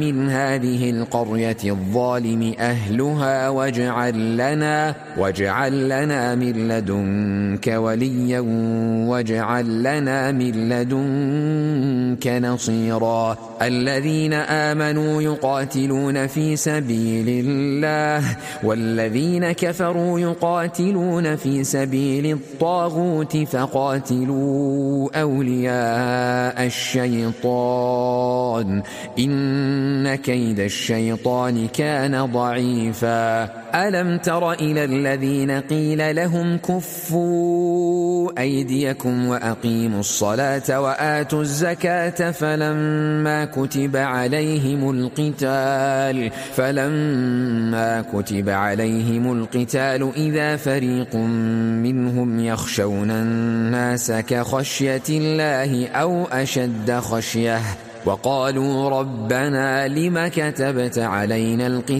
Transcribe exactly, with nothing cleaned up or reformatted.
من هذه القرية الظالم أهلها واجعل لنا, واجعل لنا من لدنك وليا واجعل لنا من لدنك نصيرا. الذين آمنوا يقاتلون في سبيل الله والذين كفروا يقاتلون في سبيل الطاغوت فقاتلوا أولياء الشيطان إن كيد الشيطان كان ضعيفا. ألم تر إلى الذين قيل لهم كفوا أيديكم وأقيموا الصلاة وآتوا الزكاة فلما كتب عليهم القتال فلما كتب عليهم القتال إذا فريق منهم يخشون الناس كخشية الله أو أشد خشية وقالوا ربنا لم كتبت علينا القتال